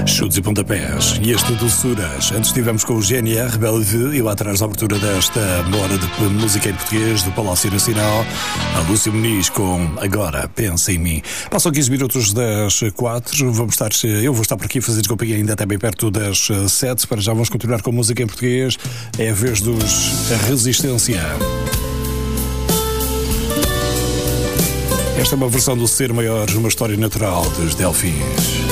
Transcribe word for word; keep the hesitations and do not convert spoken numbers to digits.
Chutes e pontapés e este doçuras. Antes estivemos com o G N R, Bellevue, e lá atrás da abertura desta hora de música em português do Palácio Nacional, a Lúcia Muniz com Agora Pensa em Mim. Passam quinze minutos das quatro, vamos estar, eu vou estar por aqui a fazer companhia ainda até bem perto das sete. Para já vamos continuar com música em português. É a vez dos Resistência. Esta é uma versão do Ser Maior, uma história natural dos Delfins.